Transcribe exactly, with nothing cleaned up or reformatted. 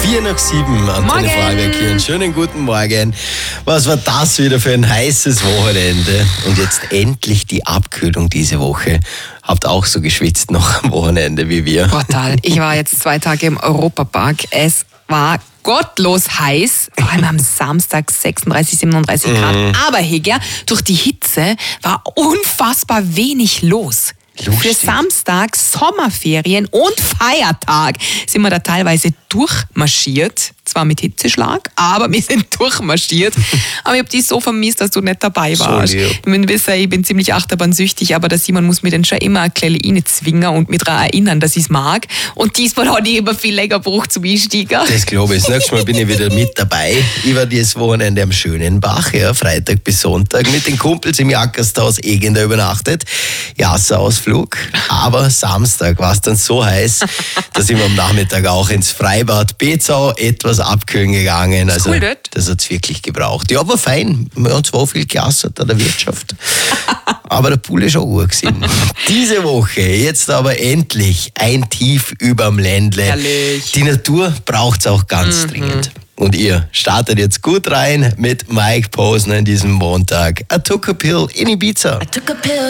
Vier nach sieben, Antenne Morgen. Vorarlberg hier. Einen schönen guten Morgen. Was war das wieder für ein heißes Wochenende? Und jetzt endlich die Abkühlung diese Woche. Habt auch so geschwitzt noch am Wochenende wie wir? Total. Ich war jetzt zwei Tage im Europapark. Es war gottlos heiß, vor allem am Samstag sechsunddreißig, siebenunddreißig Grad. Mhm. Aber Heger, durch die Hitze war unfassbar wenig los. Lustig. Für Samstag, Sommerferien und Feiertag sind wir da teilweise durchmarschiert. Zwar mit Hitzeschlag, aber wir sind durchmarschiert. Aber ich habe dich so vermisst, dass du nicht dabei So warst. lieb. Ich bin, wisst ihr, ich bin ziemlich achterbahnsüchtig, aber der Simon muss mir dann schon immer eine kleine zwingen und mich daran erinnern, dass ich es mag. Und diesmal hat ich immer viel länger gebraucht zum Einsteigen. Das glaube ich. Das nächste Mal bin ich wieder mit dabei. Ich war dieses Wochenende am schönen Bach, ja, Freitag bis Sonntag, mit den Kumpels im Jackershaus Egender übernachtet. Jasser-Ausflug. Aber Samstag war es dann so heiß, dass ich mir am Nachmittag auch ins Freibad Bezau etwas abkühlen gegangen. Also, cool dort. das hat es wirklich gebraucht. Ja, war fein. Wir haben zwar viel gelassen an der Wirtschaft. Aber der Pool ist schon Uhr gewesen. Diese Woche, jetzt aber endlich ein Tief überm Ländle. Herrlich. Die Natur braucht es auch ganz Mhm. dringend. Und ihr startet jetzt gut rein mit Mike Posner in diesem Montag. I took a pill in Ibiza. I took a pill.